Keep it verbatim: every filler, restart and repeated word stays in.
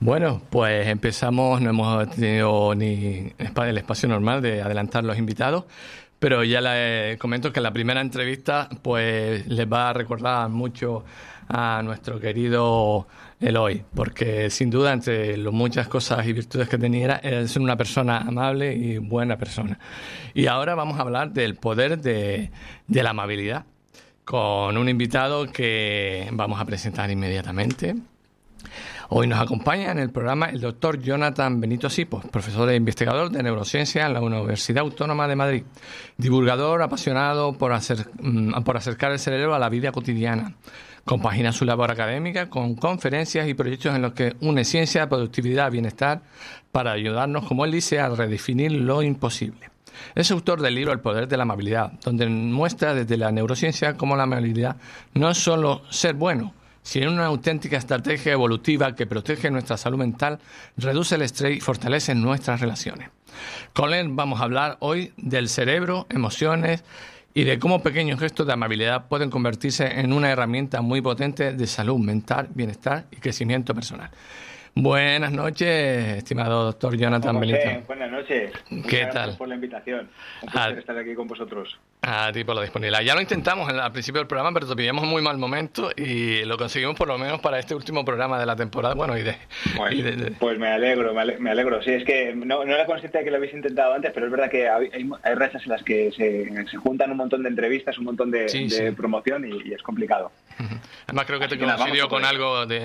Bueno, pues empezamos, no hemos tenido ni el espacio normal de adelantar los invitados, pero ya les comento que la primera entrevista pues les va a recordar mucho a nuestro querido Eloy, porque sin duda entre las muchas cosas y virtudes que tenía era ser una persona amable y buena persona. Y ahora vamos a hablar del poder de, de la amabilidad con un invitado que vamos a presentar inmediatamente. Hoy nos acompaña en el programa el doctor Jonathan Benito Sipos, profesor e investigador de neurociencia en la Universidad Autónoma de Madrid, divulgador apasionado por, hacer, por acercar el cerebro a la vida cotidiana. Compagina su labor académica con conferencias y proyectos en los que une ciencia, productividad y bienestar para ayudarnos, como él dice, a redefinir lo imposible. Es autor del libro El poder de la amabilidad, donde muestra desde la neurociencia cómo la amabilidad no es solo ser bueno, sino una auténtica estrategia evolutiva que protege nuestra salud mental, reduce el estrés y fortalece nuestras relaciones. Con él vamos a hablar hoy del cerebro, emociones y de cómo pequeños gestos de amabilidad pueden convertirse en una herramienta muy potente de salud mental, bienestar y crecimiento personal. Buenas noches, estimado doctor Jonathan José, Benito. buenas noches. Muchas ¿Qué gracias tal? por la invitación. Un placer A, estar aquí con vosotros. a ti por la disponibilidad. Ya lo intentamos en, al principio del programa, pero te pillamos en muy mal momento y lo conseguimos por lo menos para este último programa de la temporada. Bueno, y de... Bueno, y de, de... Pues me alegro, me alegro, me alegro. Sí, es que no, no era consciente de que lo habéis intentado antes, pero es verdad que hay, hay rachas en las que se, se juntan un montón de entrevistas, un montón de, Sí, de sí. promoción y, y es complicado. Además creo que Así te que nada, coincidió vamos a con por ello. algo de